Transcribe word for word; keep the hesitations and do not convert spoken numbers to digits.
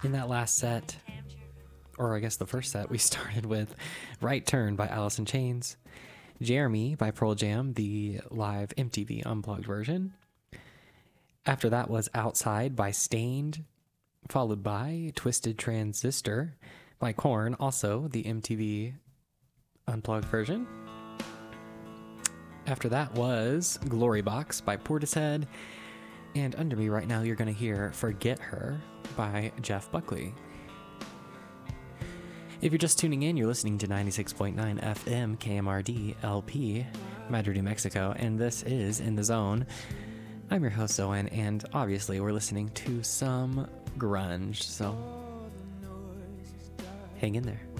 In that last set, or I guess the first set, we started with Right Turn by Alice in Chains, Jeremy by Pearl Jam, the live M T V Unplugged version. After that was Outside by Stained, followed by Twisted Transistor by Korn, also the M T V Unplugged version. After that was Glory Box by Portishead, and under me right now you're going to hear Forget Her by Jeff Buckley. If you're just tuning in, you're listening to ninety-six point nine F M K M R D L P, Madrid, New Mexico, and this is In the Zone. I'm your host, Owen, and obviously we're listening to some grunge, so hang in there.